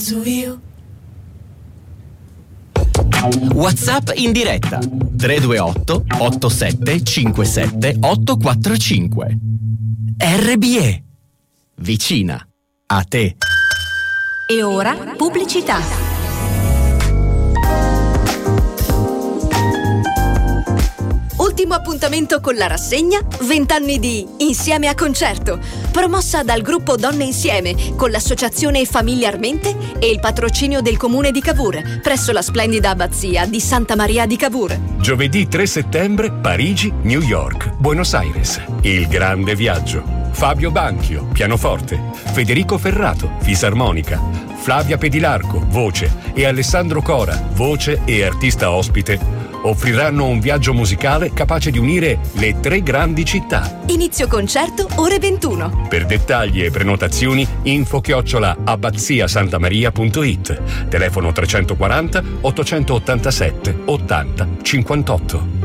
WhatsApp in diretta 328 87 57 845. RBE, vicina a te. E ora pubblicità. Ultimo appuntamento con la rassegna 20 anni di Insieme a Concerto, promossa dal gruppo Donne Insieme con l'associazione Familiarmente e il patrocinio del comune di Cavour presso la splendida abbazia di Santa Maria di Cavour. Giovedì 3 settembre Parigi, New York, Buenos Aires. Il grande viaggio. Fabio Banchio, pianoforte, Federico Ferrato, fisarmonica, Flavia Pedilarco, voce, e Alessandro Cora, voce e artista ospite, offriranno un viaggio musicale capace di unire le tre grandi città. Inizio concerto ore 21. Per dettagli e prenotazioni info@abbaziasantamaria.it. Telefono 340 887 80 58.